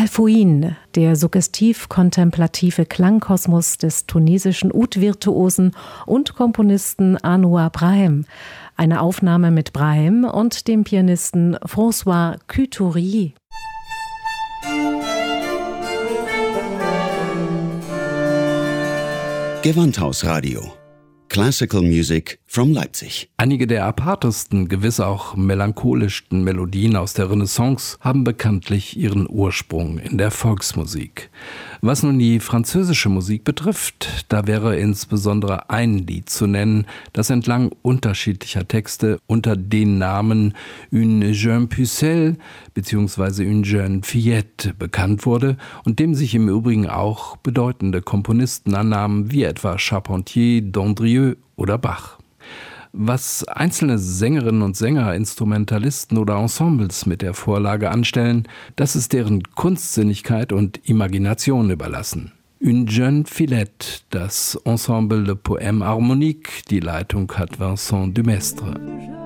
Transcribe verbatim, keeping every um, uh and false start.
Alfouine, der suggestiv-kontemplative Klangkosmos des tunesischen Oud-Virtuosen und Komponisten Anouar Brahim. Eine Aufnahme mit Brahim und dem Pianisten François Couturier. Gewandhausradio. Classical Music from Leipzig. Einige der apartesten, gewiss auch melancholischsten Melodien aus der Renaissance haben bekanntlich ihren Ursprung in der Volksmusik. Was nun die französische Musik betrifft, da wäre insbesondere ein Lied zu nennen, das entlang unterschiedlicher Texte unter den Namen Une jeune pucelle bzw. Une jeune fillette bekannt wurde und dem sich im Übrigen auch bedeutende Komponisten annahmen, wie etwa Charpentier, Dandrieux oder Bach. Was einzelne Sängerinnen und Sänger, Instrumentalisten oder Ensembles mit der Vorlage anstellen, das ist deren Kunstsinnigkeit und Imagination überlassen. Une jeune fillette, das Ensemble Le Poème Harmonique, die Leitung hat Vincent Dumestre.